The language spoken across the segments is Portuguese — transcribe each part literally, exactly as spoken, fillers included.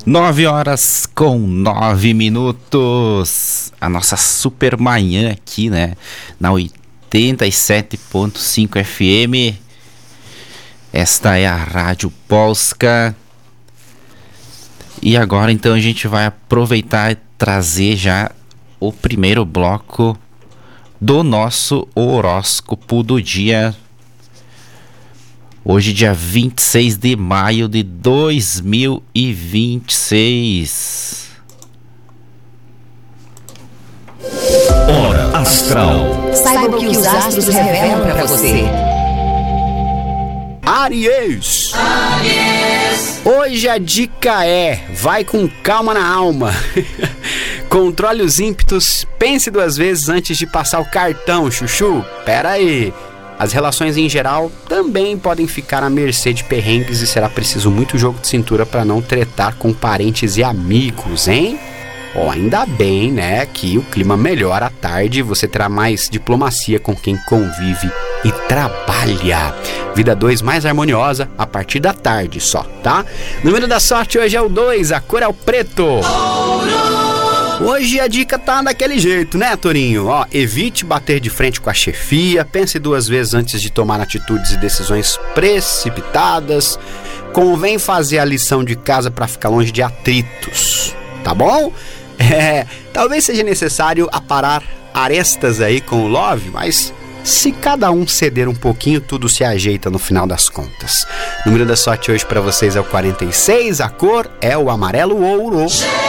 Nove horas com nove minutos. A nossa super manhã aqui, né? Na oitenta e sete ponto cinco F M. Esta é a Rádio Polska. E agora então a gente vai aproveitar e trazer já o primeiro bloco do nosso horóscopo do dia. Hoje, dia vinte e seis de maio de dois mil e vinte e seis. Hora Astral. Saiba o que os astros revelam para você. Áries. Áries. Hoje a dica é: vai com calma na alma. Controle os ímpetos, pense duas vezes antes de passar o cartão, chuchu. Pera aí. As relações em geral também podem ficar à mercê de perrengues e será preciso muito jogo de cintura para não tretar com parentes e amigos, hein? Oh, ainda bem, né, que o clima melhora à tarde e você terá mais diplomacia com quem convive e trabalha. Vida dois mais harmoniosa a partir da tarde só, tá? Número da sorte hoje é o dois, a cor é o preto. Hoje a dica tá daquele jeito, né, Torinho? Ó, evite bater de frente com a chefia, pense duas vezes antes de tomar atitudes e decisões precipitadas. Convém fazer a lição de casa para ficar longe de atritos, tá bom? É, talvez seja necessário aparar arestas aí com o Love, mas se cada um ceder um pouquinho, tudo se ajeita no final das contas. O número da sorte hoje para vocês é o quarenta e seis, a cor é o amarelo ouro.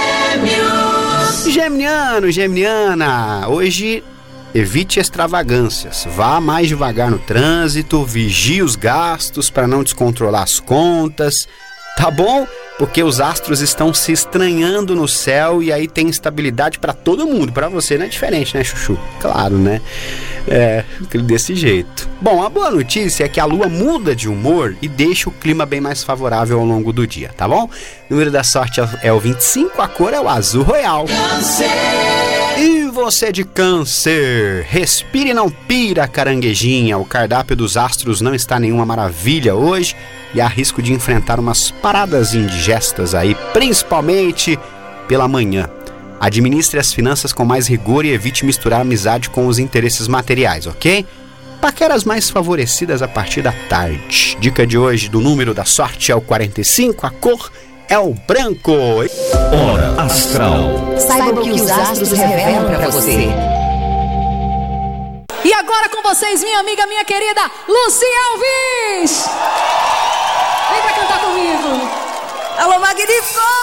Geminiano, Geminiana, hoje evite extravagâncias, vá mais devagar no trânsito, vigie os gastos para não descontrolar as contas, tá bom? Porque os astros estão se estranhando no céu e aí tem instabilidade para todo mundo, para você não é diferente, né, chuchu? Claro, né? É, desse jeito. Bom, a boa notícia é que a lua muda de humor e deixa o clima bem mais favorável ao longo do dia, tá bom? O número da sorte é o vinte e cinco, a cor é o azul royal. Câncer. E você de Câncer, respire e não pira, caranguejinha. O cardápio dos astros não está nenhuma maravilha hoje e há risco de enfrentar umas paradas indigestas aí, principalmente pela manhã. Administre as finanças com mais rigor e evite misturar amizade com os interesses materiais, ok? Paqueras mais favorecidas a partir da tarde. Dica de hoje do número da sorte é o quarenta e cinco, a cor é o branco. Hora Astral. Saiba o que os astros revelam para você. E agora com vocês, minha amiga, minha querida Lucy Alves. Vem pra cantar comigo. Alô, magnífico!